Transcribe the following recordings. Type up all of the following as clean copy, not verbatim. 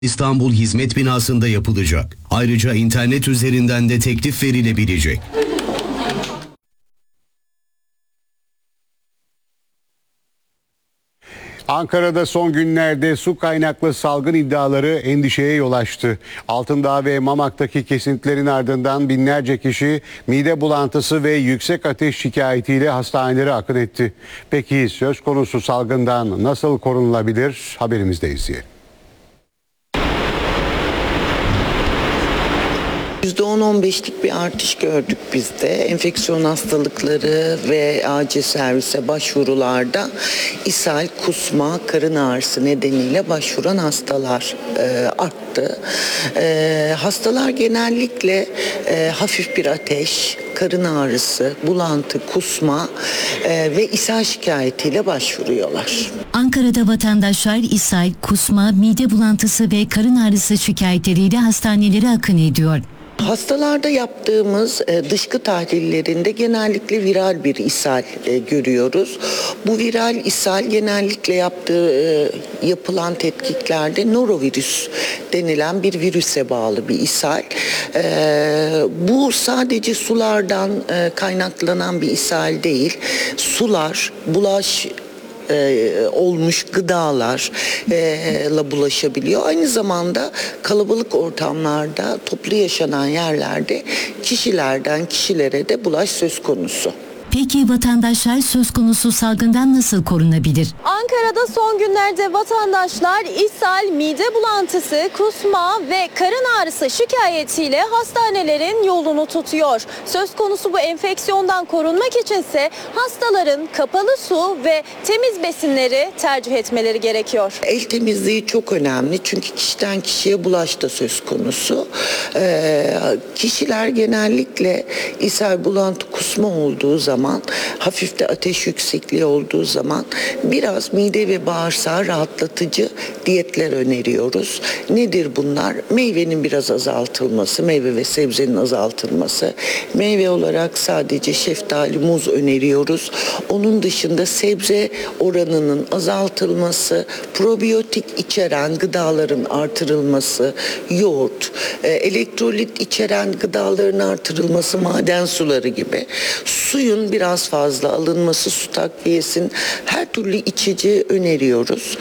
İstanbul Hizmet Binası'nda yapılacak. Ayrıca internet üzerinden de teklif verilebilecek. Ankara'da son günlerde su kaynaklı salgın iddiaları endişeye yol açtı. Altındağ ve Mamak'taki kesintilerin ardından binlerce kişi mide bulantısı ve yüksek ateş şikayetiyle hastanelere akın etti. Peki söz konusu salgından nasıl korunulabilir? Haberimizde izleyelim. %10-15'lik bir artış gördük biz de. Enfeksiyon hastalıkları ve acil servise başvurularda ishal, kusma, karın ağrısı nedeniyle başvuran hastalar arttı. Hastalar genellikle hafif bir ateş, karın ağrısı, bulantı, kusma ve ishal şikayetiyle başvuruyorlar. Ankara'da vatandaşlar ishal, kusma, mide bulantısı ve karın ağrısı şikayetleriyle hastanelere akın ediyor. Hastalarda yaptığımız dışkı tahlillerinde genellikle viral bir ishal görüyoruz. Bu viral ishal genellikle yapılan tetkiklerde norovirüs denilen bir virüse bağlı bir ishal. Bu sadece sulardan kaynaklanan bir ishal değil. Sular, olmuş gıdalarla bulaşabiliyor. Aynı zamanda kalabalık ortamlarda, toplu yaşanan yerlerde kişilerden kişilere de bulaş söz konusu. Peki vatandaşlar söz konusu salgından nasıl korunabilir? Ankara'da son günlerde vatandaşlar ishal, mide bulantısı, kusma ve karın ağrısı şikayetiyle hastanelerin yolunu tutuyor. Söz konusu bu enfeksiyondan korunmak içinse hastaların kapalı su ve temiz besinleri tercih etmeleri gerekiyor. El temizliği çok önemli çünkü kişiden kişiye bulaş da söz konusu. Kişiler genellikle ishal, bulantı, kusma olduğu zaman, hafif de ateş yüksekliği olduğu zaman biraz mide ve bağırsağı rahatlatıcı diyetler öneriyoruz. Nedir bunlar? Meyvenin biraz azaltılması, meyve ve sebzenin azaltılması. Meyve olarak sadece şeftali, muz öneriyoruz. Onun dışında sebze oranının azaltılması, probiyotik içeren gıdaların artırılması, yoğurt, elektrolit içeren gıdaların artırılması, maden suları gibi. Suyun biraz fazla alınması, su takviyesinin her türlü içici öneriyoruz.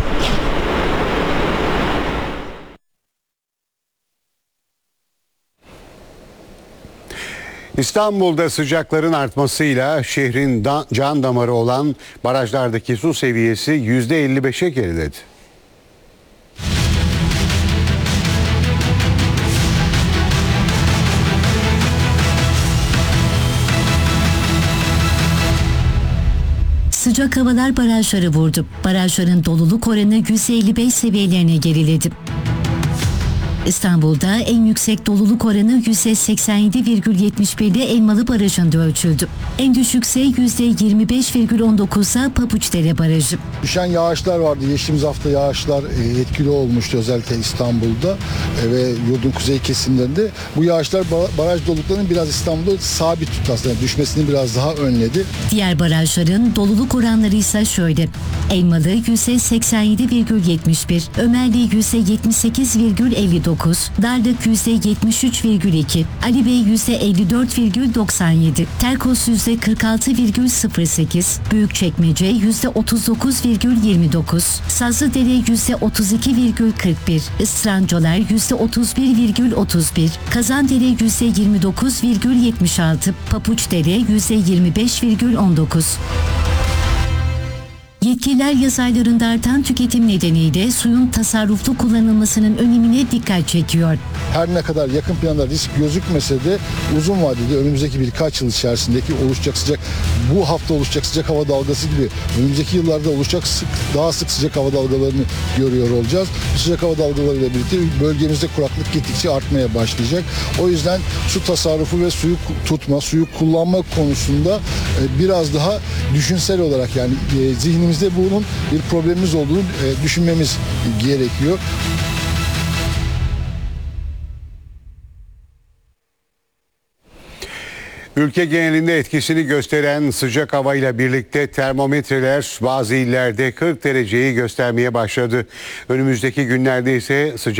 İstanbul'da sıcakların artmasıyla şehrin can damarı olan barajlardaki su seviyesi %55'e geriledi. Sıcak havalar barajları vurdu. Barajların doluluk oranı %55 seviyelerine geriledi. İstanbul'da en yüksek doluluk oranı %87,71'de Elmalı Barajı'nda ölçüldü. En düşükse %25,19'da Papuçdere Barajı. Düşen yağışlar vardı. Geçtiğimiz hafta yağışlar etkili olmuştu özellikle İstanbul'da ve yurdun kuzey kesimlerinde. Bu yağışlar baraj doluluklarının biraz İstanbul'da sabit tuttu aslında. Düşmesini biraz daha önledi. Diğer barajların doluluk oranları ise şöyle. Elmalı %87,71, Ömerli %78,59, Darlık %73,2, Ali Bey %54,97, Terkos %46,08, Büyükçekmece %39,29, Sazlıdere %32,41, Israncolar %31,31, Kazandere %29,76, Papuçdere %25,19. Yetkililer yaz aylarında artan tüketim nedeniyle suyun tasarruflu kullanılmasının önemine dikkat çekiyor. Her ne kadar yakın planda risk gözükmese de uzun vadede önümüzdeki birkaç yıl içerisindeki bu hafta oluşacak sıcak hava dalgası gibi önümüzdeki yıllarda oluşacak daha sık sıcak hava dalgalarını görüyor olacağız. Bu sıcak hava dalgalarıyla birlikte bölgemizde kuraklık gittikçe artmaya başlayacak. O yüzden su tasarrufu ve suyu tutma, suyu kullanma konusunda biraz daha düşünsel olarak yani zihnimizde bunun bir problemimiz olduğunu düşünmemiz gerekiyor. Ülke genelinde etkisini gösteren sıcak havayla birlikte termometreler bazı illerde 40 dereceyi göstermeye başladı. Önümüzdeki günlerde ise sıcak